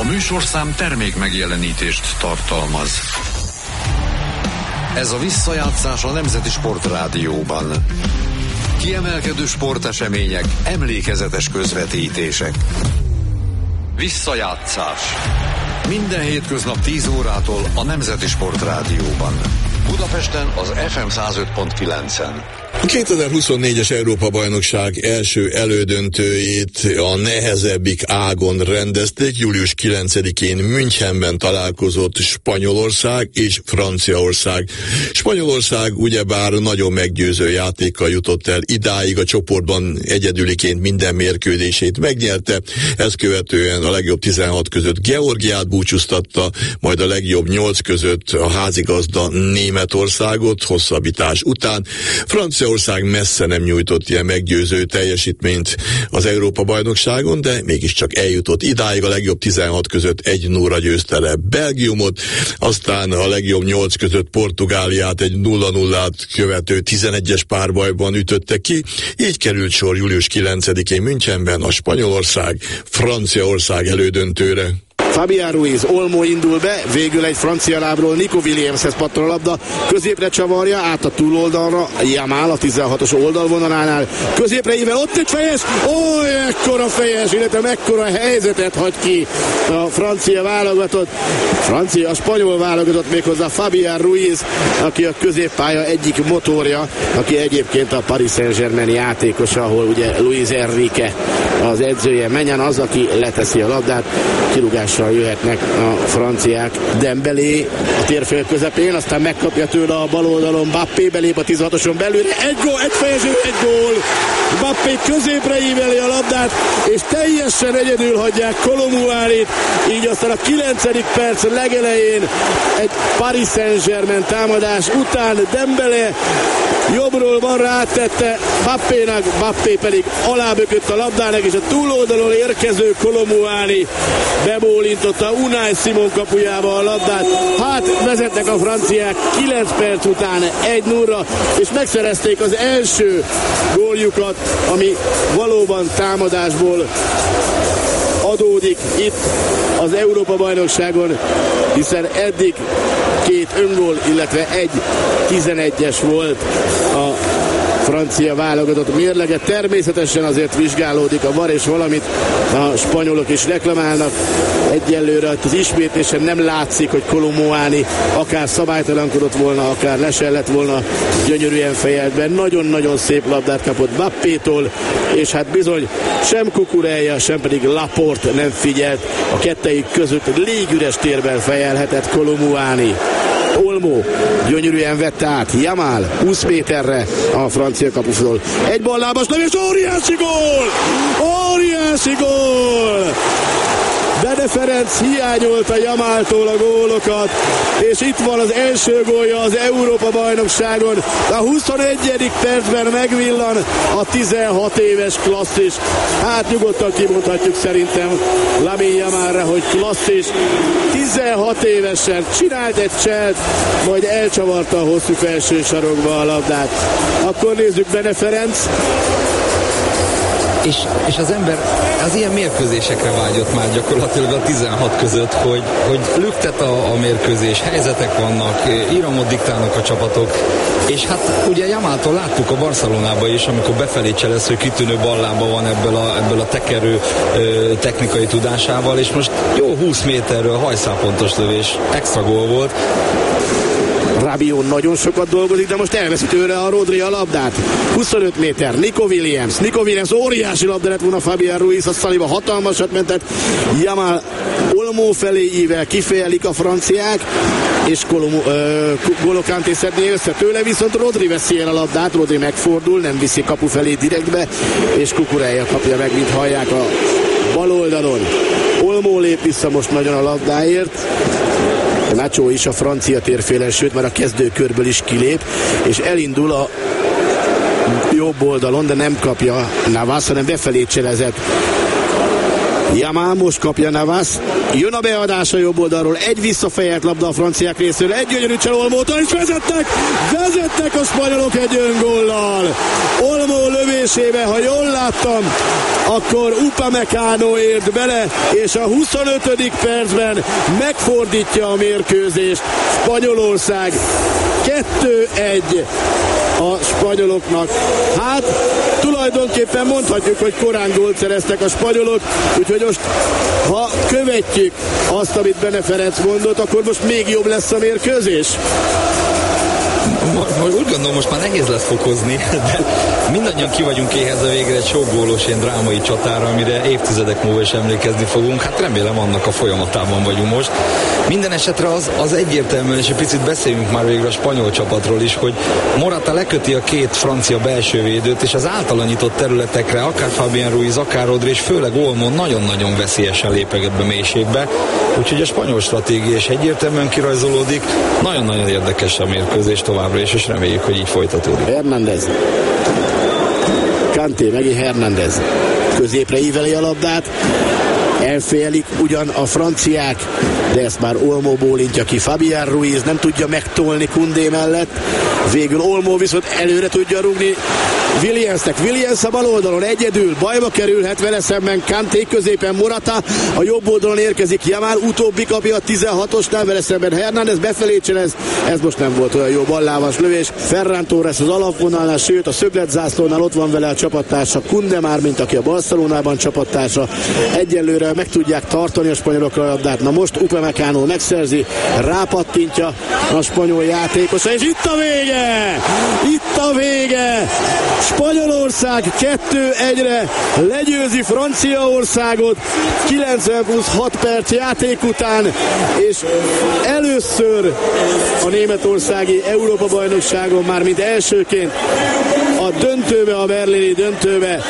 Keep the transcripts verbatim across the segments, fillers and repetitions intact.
műsorszám termék megjelenítést tartalmaz. Ez a visszajátszás a Nemzeti Sportrádióban. Kiemelkedő sportesemények, emlékezetes közvetítések. Visszajátszás. Minden hétköznap tíz órától a Nemzeti Sportrádióban. Budapesten az ef em száz öt pont kilencen. A kétezer-huszonnégyes Európa-bajnokság első elődöntőjét a nehezebbik ágon rendezték. július kilencedikén Münchenben találkozott Spanyolország és Franciaország. Spanyolország ugyebár nagyon meggyőző játékkal jutott el idáig, a csoportban egyedüliként minden mérkőzését megnyerte, ezt követően a legjobb tizenhat között Georgiát búcsúztatta, majd a legjobb nyolc között a házigazda Németországot hosszabbítás után. Francia Ország messze nem nyújtott ilyen meggyőző teljesítményt az Európa-bajnokságon, de mégiscsak eljutott idáig, a legjobb tizenhat között egy nulla győzte le Belgiumot, aztán a legjobb nyolc között Portugáliát egy nulla nullát követő tizenegyes párbajban ütötte ki, így került sor július kilencedikén Münchenben a Spanyolország-Franciaország elődöntőre. Fabián Ruiz, Olmo indul be, végül egy francia lábról Nico Williamshez pattan a labda, középre csavarja, át a túloldalra, Jamal a tizenhatos oldalvonalánál, középre ível, ott egy fejes, ó, ekkora fejes, illetve mekkora helyzetet hagy ki a francia válogatott, francia, a spanyol válogatott méghozzá Fabián Ruiz, aki a középpálya egyik motorja, aki egyébként a Paris Saint-Germain játékosa, ahol ugye Luis Enrique az edzője, menjen az, aki leteszi a labdát, kirúgással jöhetnek a franciák. Dembélé a térfél közepén, aztán megkapja tőle a bal oldalon Mbappé, belép a tizenhatoson belőle, egy gól, egy fejező, egy gól. Mbappé középre íveli a labdát, és teljesen egyedül hagyják Kolomuánit, így aztán a kilencedik perc legelején egy Paris Saint-Germain támadás után Dembélé jobbról balra áttette Mbappénak, Mbappé pedig alábökött a labdának, és a túloldalon érkező Kolomuáni bebólintotta Unai Simon kapujába a labdát. Hát vezetnek a franciák kilenc perc után egy nulla, és megszerezték az első góljukat, ami valóban támadásból adódik itt az Európa-bajnokságon, hiszen eddig két öngól, illetve egy tizenegyes volt a francia válogatott mérlege. Természetesen azért vizsgálódik a var, és valamit a spanyolok is reklamálnak. Egyelőre az ismétlésen nem látszik, hogy Kolomuáni akár szabálytalankodott volna, akár lesellett volna, gyönyörűen fejelt be. Nagyon-nagyon szép labdát kapott Mbappétól, és hát bizony sem Cucurella, sem pedig Laporte nem figyelt. A kettejük között légüres térben fejelhetett Kolomuáni. Olmo gyönyörűen vette át Jamal húsz méterre a francia kapufról. Egy ballábas nem, és óriási gól! Óriási gól! Bede Ferenc hiányolta Jamaltól a gólokat, és itt van az első gólja az Európa-bajnokságon. A huszonegyedik percben megvillan a tizenhat éves klasszis. Hát nyugodtan kimondhatjuk szerintem Lamine Yamalra, hogy klasszis. tizenhat évesen csinált egy cselt, majd elcsavarta a hosszú felső sarokba a labdát. Akkor nézzük Bede Ferenc. És, és az ember az ilyen mérkőzésekre vágyott már gyakorlatilag a tizenhat között, hogy, hogy lüktet a, a mérkőzés, helyzetek vannak, íramot diktálnak a csapatok, és hát ugye Yamaltól láttuk a Barcelonában is, amikor befelé cselesz, hogy kitűnő ballába van ebből a, ebből a tekerő ö, technikai tudásával, és most jó húsz méterről hajszálpontos lövés, extra gól volt. Rabiot nagyon sokat dolgozik, de most elveszi tőle a Rodri a labdát. huszonöt méter, Nico Williams. Nico Williams óriási labda lett volna Fabián Ruiz, a Szaliba hatalmasat mentett. Jamal Olmo felé ível, kifejelik a franciák, és N'Golo Kanté szedné össze tőle, viszont Rodri veszi el a labdát, Rodri megfordul, nem viszi kapu felé direktbe, és Cucurella kapja meg, mint hallják a bal oldalon. Olmo lép vissza most nagyon a labdáért. Nacho is a francia térfélen, sőt már a kezdőkörből is kilép, és elindul a jobb oldalon, de nem kapja Navas, hanem befelé cselezett Jamal most kapja Navas. Jön a beadás a jobb oldalról. Egy visszafejelt labda a franciák részéről. Egy gyönyörű csel Olmótól, és vezetnek! Vezetnek a spanyolok egy öngóllal. Olmó lövésébe, ha jól láttam, akkor Upamecano ért bele, és a huszonötödik percben megfordítja a mérkőzést. Spanyolország kettő egy a spanyoloknak. Hát tulajdonképpen mondhatjuk, hogy korán gólt szereztek a spanyolok, úgyhogy most, ha követjük azt, amit Bene Ferenc mondott, akkor most még jobb lesz a mérkőzés. Úgy gondolom, most már nehéz lesz fokozni, de mindannyian ki vagyunk éhezve végre egy sok gólos ilyen drámai csatára, amire évtizedek múlva is emlékezni fogunk. Hát remélem annak a folyamatában vagyunk most. Minden esetre az, az egyértelműen, és egy picit beszéljünk már végre a spanyol csapatról is, hogy Morata leköti a két francia belsővédőt, és az általa nyitott területekre akár Fabián Ruiz, akár Rodri, és főleg Olmo nagyon-nagyon veszélyesen lépeget be mélységbe. Úgyhogy a spanyol stratégia is egyértelműen kirajzolódik. Nagyon-nagyon érdekes a mérkőzés továbbra is, és reméljük, hogy így folytatódik. Hernández. Kanté, megint Hernández. Középre íveli a labdát. Elfélik ugyan a franciák, de ezt már Olmo bólintja ki. Fabián Ruiz nem tudja megtolni Koundé mellett. Végül Olmo viszont előre tudja rúgni Williamsnek. Williams a bal oldalon egyedül, bajba kerülhet vele szemben Kanté, középen Morata, a jobb oldalon érkezik Jamal, utóbbi kapja a tizenhatosnál, vele szemben Hernández befelé cselez, ez most nem volt olyan jó ballávas lövés. Ferran Torres az alapvonalnál, sőt a szögletzászlónál ott van vele a csapattársa Koundé már, mint aki a Barcelonában csapattársa. Egyelőre meg tudják tartani a spanyolok a labdát. Na most Upamecano megszerzi, rápattintja a spanyol játékosa, és itt a vége! Itt a vége! Spanyolország kettő egyre legyőzi Franciaországot kilencven plusz hat perc játék után, és először a németországi Európa-bajnokságon már mint elsőként a döntőbe, a berlini döntőbe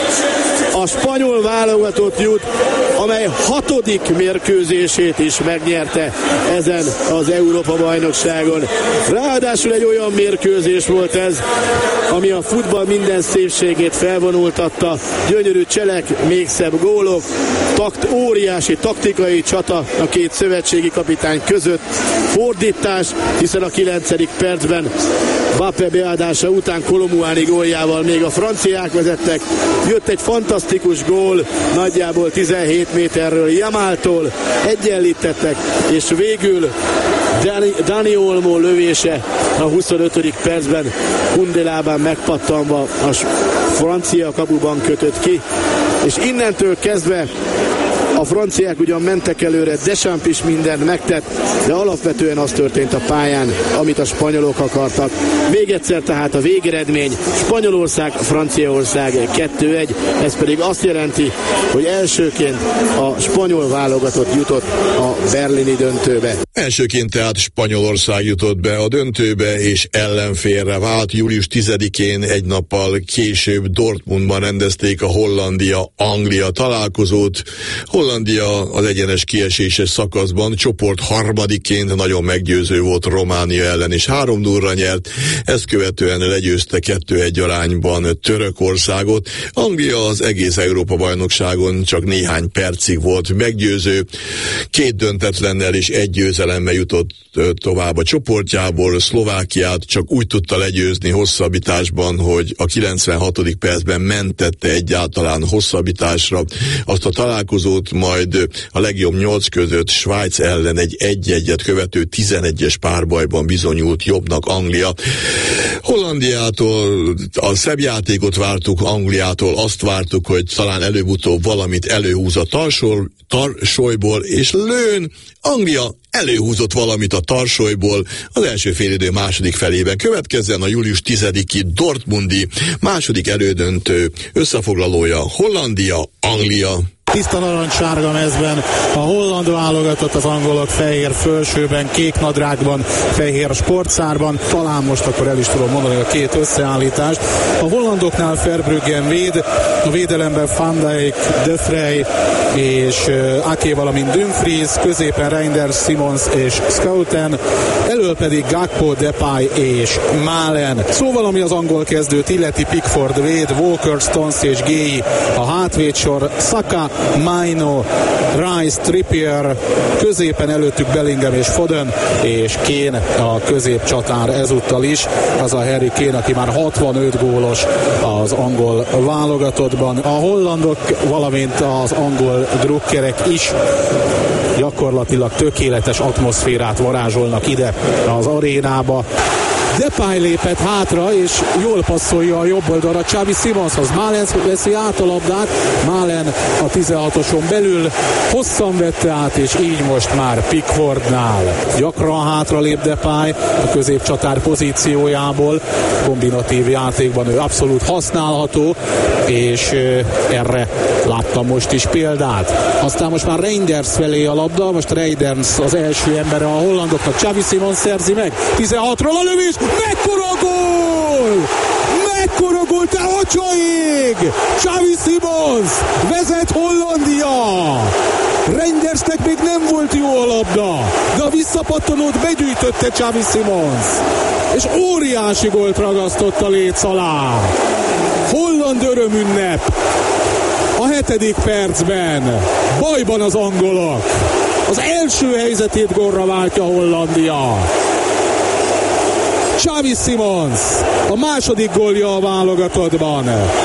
a spanyol válogatott jut, amely hatodik mérkőzését is megnyerte ezen az Európa-bajnokságon. Ráadásul egy olyan mérkőzés volt ez, ami a futball minden szépségét felvonultatta. Gyönyörű cselek, még szebb gólok, takt, óriási taktikai csata a két szövetségi kapitány között, fordítás, hiszen a kilencedik percben Mbappé beadása után Kolomuani góljával még a franciák vezettek. Jött egy fantasztikus gól, nagyjából tizenhét méterről Jamaltól, egyenlítettek, és végül Dani, Dani Olmo lövése a huszonötödik percben Koundé lábán megpattanva a francia kapuban kötött ki, és innentől kezdve a franciák ugyan mentek előre, Deschamps is mindent megtett, de alapvetően az történt a pályán, amit a spanyolok akartak. Még egyszer tehát a végeredmény Spanyolország, Franciaország kettő egy, ez pedig azt jelenti, hogy elsőként a spanyol válogatott jutott a berlini döntőbe. Elsőként tehát Spanyolország jutott be a döntőbe, és ellenfélre vált. Július tizedikén egy nappal később Dortmundban rendezték a Hollandia-Anglia találkozót. Hollandia az egyenes kieséses szakaszban csoport harmadiként nagyon meggyőző volt Románia ellen, és három nullra nyert, ezt követően legyőzte kettő egy arányban Törökországot. Anglia az egész Európa-bajnokságon csak néhány percig volt meggyőző, két döntetlennel és egy győzelemmel jutott tovább a csoportjából. Szlovákiát csak úgy tudta legyőzni hosszabbításban, hogy a kilencvenhatodik percben mentette egyáltalán hosszabbításra azt a találkozót, majd a legjobb nyolc között Svájc ellen egy egy-egyet követő tizenegyes párbajban bizonyult jobbnak Anglia. Hollandiától a szebb játékot vártuk, Angliától azt vártuk, hogy talán előbb-utóbb valamit előhúz a tarsol, tarsolyból, és lőn, Anglia előhúzott valamit a tarsolyból az első félidő második felében. Következzen a július tizediki dortmundi második elődöntő összefoglalója Hollandia, Anglia. Tiszta narancssárga mezben a holland válogatott, az angolok fehér fölsőben, kék nadrágban, fehér sportszárban. Talán most akkor el is tudom mondani a két összeállítást. A hollandoknál Verbruggen véd, a védelemben Van Dijk, De Vrij és uh, Ake, valamint Dumfries, középen Reinders, Simon Simons és Schouten, elől pedig Gakpo, Depay és Malen. Szóval ami az angol kezdőt illeti, Pickford, Wade, Walker, Stones és Gay a hátvédsor, Saka, Maino, Rice, Trippier, középen előttük Bellingham és Foden, és Kane a középcsatár ezúttal is, az a Harry Kane, aki már hatvanöt gólos az angol válogatottban. A hollandok, valamint az angol drukkerek is gyakorlatilag tökéletes atmoszférát varázsolnak ide az arénába. Depay lépett hátra, és jól passzolja a jobb oldalra Xavi Simonshoz. Malen veszi át a labdát, Malen a tizenhatoson belül hosszan vette át, és így most már Pickfordnál. Gyakran hátra lép Depay a középcsatár pozíciójából. Kombinatív játékban ő abszolút használható, és erre láttam most is példát. Aztán most már Reinders felé a labda, most Reinders az első embere a hollandoknak, Xavi Simons szerzi meg, tizenhatról a lövés, mekkora gól! Mekkora gól, te atyaig! Xavi Simons vezet Hollandia! Reindersnek még nem volt jó a labda, de a visszapattanót begyűjtötte Xavi Simons, és óriási gólt ragasztott a léc alá. Holland örömünnep a hetedik percben. Bajban az angolok. Az első helyzetét gólra váltja Hollandia. Xavi Simons a második gólja a válogatottban.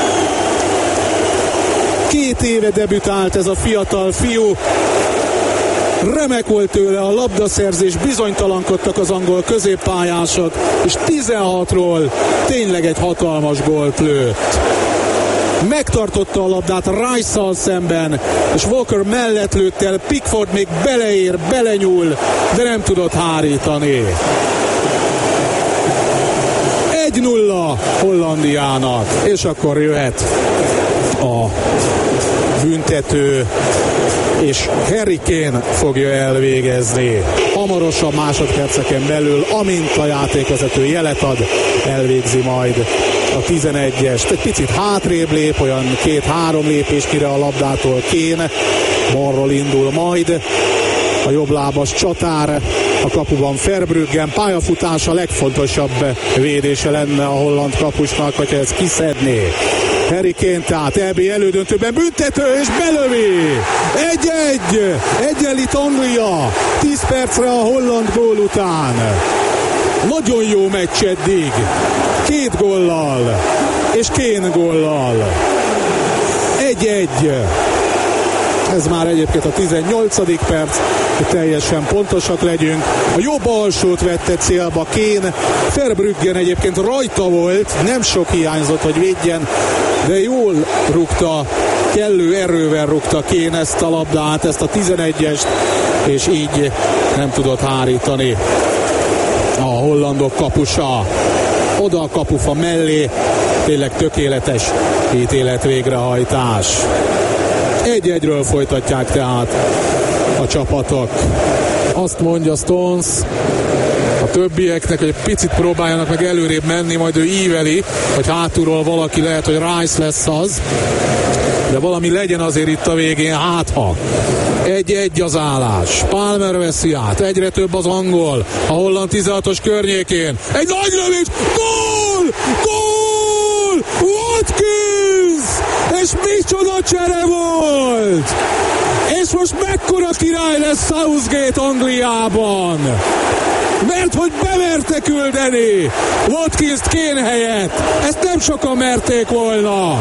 Két éve debütált ez a fiatal fiú. Remek volt tőle a labdaszerzés, bizonytalankodtak az angol középpályások, és tizenhatról tényleg egy hatalmas gólt lőtt. Megtartotta a labdát Rice-szal szemben, és Walker mellett lőtt el, Pickford még beleér, belenyúl, de nem tudott hárítani. egy nulla Hollandiának, és akkor jöhet a büntető, és Harry Kane fogja elvégezni. Hamarosan másodperceken belül, amint a játékvezető jelet ad, elvégzi majd a tizenegyest. Egy picit hátrébb lép, olyan két-három lépéskire a labdától Kane, balról indul majd a jobblábas csatár, a kapuban Verbruggen, pályafutása legfontosabb védése lenne a holland kapusnak, hogyha ezt kiszedné. Harry Kane tehát é bé elődöntőben büntető, és belövi! Egy-egy! Egyenlít Anglia tíz percre a holland gól után. Nagyon jó meccs eddig. Két góllal, és Kane góllal. Egy-egy. Ez már egyébként a tizennyolcadik perc, hogy teljesen pontosak legyünk. A jobb alsót vette célba Kane. Verbruggen egyébként rajta volt, nem sok hiányzott, hogy védjen, de jól rúgta, kellő erővel rúgta Kane ezt a labdát, ezt a tizenegyest, és így nem tudott hárítani a hollandok kapusa. Oda a kapufa mellé, tényleg tökéletes ítélet végrehajtás. Egy-egyről folytatják tehát a csapatok. Azt mondja Stones a többieknek, hogy egy picit próbáljanak meg előrébb menni, majd ő íveli, hogy hátulról valaki, lehet, hogy Rice lesz az, de valami legyen azért itt a végén, hát ha. Egy-egy az állás. Palmer veszi át, egyre több az angol a holland tizenhatos környékén. Egy nagy lövés, gól! Gól! Watkins! És micsoda csere volt! És most mekkora király lesz Southgate Angliában! Mert hogy bemerte küldeni Watkins-t Kane helyett. Ezt nem sokan merték volna.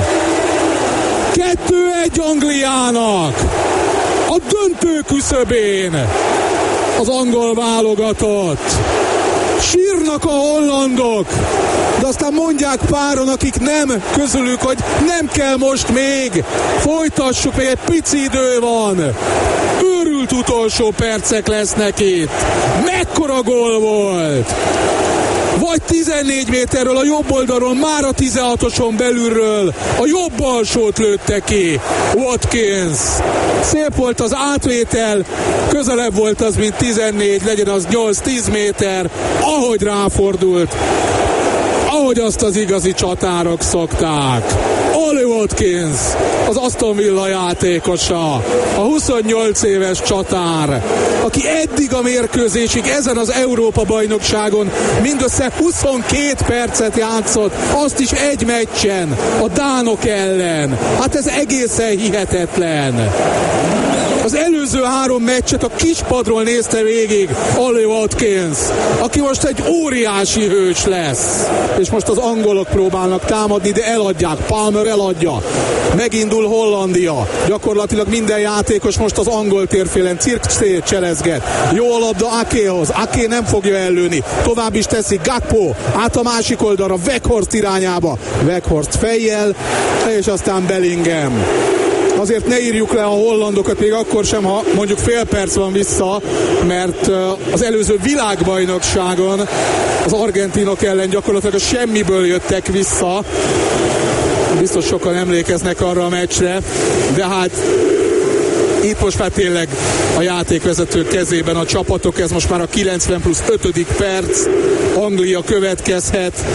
kettő egy Angliának. A döntő küszöbén az angol válogatott. Sírnak a hollandok, de aztán mondják páron, akik nem közülük, hogy nem kell most még, folytassuk, még egy pici idő van. Őrült utolsó percek lesznek itt. Mekkora gól volt! Vagy tizennégy méterről a jobb oldalról, már a tizenhatoson belülről a jobb alsót lőtte ki Watkins. Szép volt az átvétel, közelebb volt az, mint tizennégy, legyen az nyolc-tíz méter, ahogy ráfordult. ahogy azt az igazi csatárok szokták. Ollie Watkins, az Aston Villa játékosa, a huszonnyolc éves csatár, aki eddig a mérkőzésig ezen az Európa-bajnokságon mindössze huszonkét percet játszott, azt is egy meccsen, a dánok ellen. Hát ez egészen hihetetlen. Az előző három meccset a kispadról nézte végig Ollie Watkins, aki most egy óriási hős lesz. És most az angolok próbálnak támadni, de eladják. Palmer eladja. Megindul Hollandia. Gyakorlatilag minden játékos most az angol térfélen cirkszét cselezget. Jó a labda Akéhoz. Aké nem fogja ellőni. Tovább is teszi Gakpo. Át a másik oldalra Weghorst irányába. Weghorst fejjel, és aztán Bellingham. Azért ne írjuk le a hollandokat még akkor sem, ha mondjuk fél perc van vissza, mert az előző világbajnokságon az argentinok ellen gyakorlatilag a semmiből jöttek vissza. Biztos sokan emlékeznek arra a meccsre, de hát itt most már tényleg a játékvezető kezében a csapatok, ez most már a kilencven plusz ötödik perc, Anglia következhet,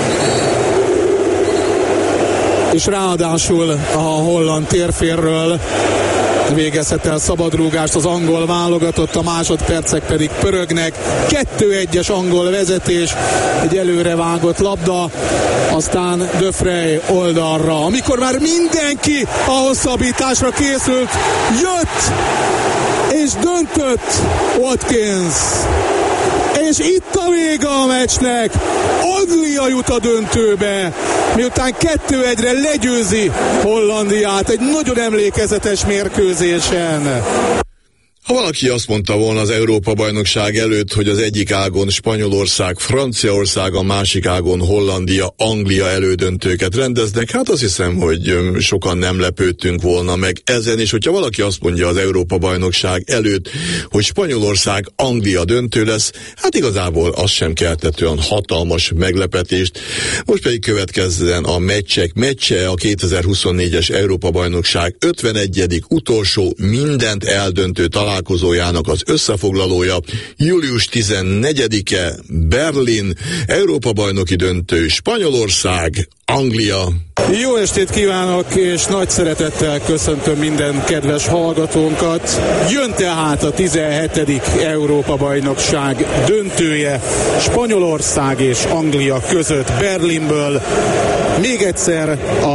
és ráadásul a holland térférről végezhet el szabadrúgást az angol válogatott, a másodpercek pedig pörögnek. kettő egyes angol vezetés, egy előre vágott labda, aztán De Vrij oldalra. Amikor már mindenki a hosszabbításra készült, jött és döntött Watkins. És itt a vége a meccsnek. Anglia jut a döntőbe, miután kettő egyre legyőzi Hollandiát egy nagyon emlékezetes mérkőzésen. Ha valaki azt mondta volna az Európa-bajnokság előtt, hogy az egyik ágon Spanyolország, Franciaország, a másik ágon Hollandia, Anglia elődöntőket rendeznek, hát azt hiszem, hogy sokan nem lepődtünk volna meg ezen, és hogyha valaki azt mondja az Európa-bajnokság előtt, hogy Spanyolország, Anglia döntő lesz, hát igazából az sem keltett olyan hatalmas meglepetést. Most pedig következzen a meccsek meccse, a kétezer-huszonnégyes Európa-bajnokság ötvenegyedik utolsó mindent eldöntő találkozójának az összefoglalója. Július tizennegyedike, Berlin, Európa-bajnoki döntő, Spanyolország, Anglia. Jó estét kívánok, és nagy szeretettel köszöntöm minden kedves hallgatónkat. Jön tehát a tizenhetedik Európa-bajnokság döntője Spanyolország és Anglia között Berlinből. Még egyszer a